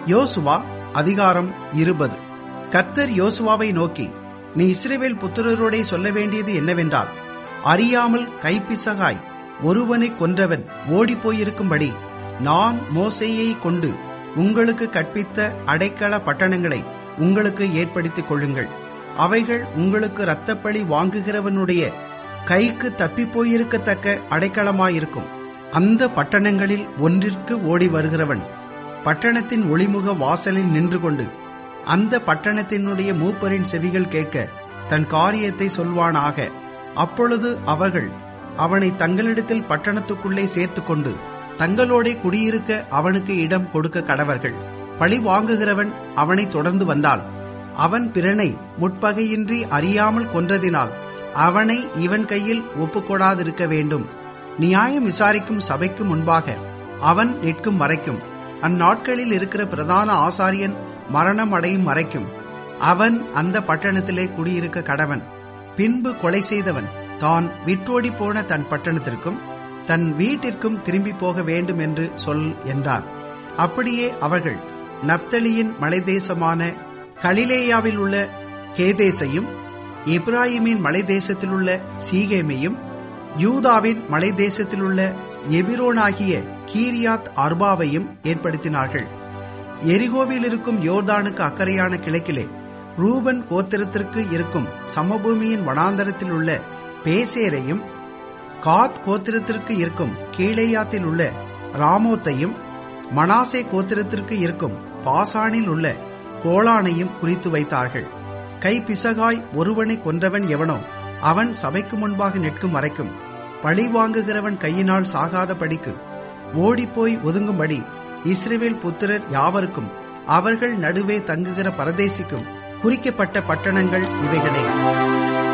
யோசுவா அதிகாரம் 20. கர்த்தர் யோசுவாவை நோக்கி, நீ இஸ்ரவேல் புத்திரரோடே சொல்ல வேண்டியது என்னவென்றால், அறியாமல் கைப்பிசகாய் ஒருவனை கொன்றவன் ஓடிப்போயிருக்கும்படி நான் மோசேயை கொண்டு உங்களுக்கு கற்பித்த அடைக்கல பட்டணங்களை உங்களுக்கு ஏற்படுத்திக் கொள்ளுங்கள். அவைகள் உங்களுக்கு இரத்தப்பழி வாங்குகிறவனுடைய கைக்கு தப்பிப்போயிருக்கத்தக்க அடைக்கலமாயிருக்கும். அந்த பட்டணங்களில் ஒன்றிற்கு ஓடி வருகிறவன் பட்டணத்தின் ஒளிமுக வாசலில் நின்று கொண்டு அந்த பட்டணத்தினுடைய மூப்பரின் செவிகள் கேட்க தன் காரியத்தை சொல்வானாக. அப்பொழுது அவர்கள் அவனை தங்களிடத்தில் பட்டணத்துக்குள்ளே சேர்த்துக்கொண்டு தங்களோடே குடியிருக்க அவனுக்கு இடம் கொடுக்க கடவர்கள். பழி வாங்குகிறவன் அவனை தொடர்ந்து வந்தால் அவன் பிறனை முற்பகையின்றி அறியாமல் கொன்றதினால் அவனை இவன் கையில் ஒப்புக்கொடாதிருக்க வேண்டும். நியாயம் விசாரிக்கும் சபைக்கு முன்பாக அவன் நிற்கும் வரைக்கும், அந்நாட்களில் இருக்கிற பிரதான ஆசாரியன் மரணம் அடையும் வரைக்கும் அவன் அந்த பட்டணத்திலே குடியிருக்க கடவன். பின்பு கொலை செய்தவன் தான் விட்டோடி போன தன் பட்டணத்திற்கும் தன் வீட்டிற்கும் திரும்பி போக வேண்டும் என்று சொல் என்றார். அப்படியே அவர்கள் நப்தலியின் மலைதேசமான கலிலேயாவில் உள்ள கேதேசையும், எப்ராயிமின் மலைதேசத்தில் உள்ள சீகேமையும், யூதாவின் மலைதேசத்தில் உள்ள எபிரோனாகிய கீரியாத் அர்பாவையும் ஏற்படுத்தினார்கள். எரிகோவில் இருக்கும் யோர்தானுக்கு அக்கறையான கிழக்கிலே ரூபன் கோத்திரத்திற்கு இருக்கும் சமபூமியின் வனாந்தரத்தில் உள்ள பேசேரையும், காத் கோத்திரத்திற்கு இருக்கும் கீலேயாத்தில் உள்ள ராமோத்தையும், மனாசே கோத்திரத்திற்கு இருக்கும் பாசானில் உள்ள கோலானையும் குறித்து வைத்தார்கள். கைப்பிசகாய் ஒருவனை கொன்றவன் எவனோ அவன் சபைக்கு முன்பாக நிற்கும் வரைக்கும் பழி வாங்குகிறவன் கையினால் சாகாதபடிக்கு ஓடிப்போய் ஒதுங்கும்படி இஸ்ரவேல் புத்திரர் யாவருக்கும் அவர்கள் நடுவே தங்குகிற பரதேசிக்கும் குறிக்கப்பட்ட பட்டணங்கள் இவைகளே.